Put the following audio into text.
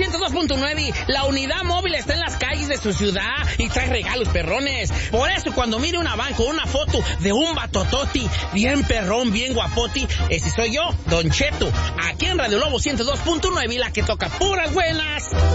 102.9, la unidad móvil está en las calles de su ciudad y trae regalos perrones. Por eso cuando mire una van con una foto de un batototi, bien perrón, bien guapoti, ese soy yo, Don Cheto, aquí en Radio Lobo 102.9, la que toca puras buenas.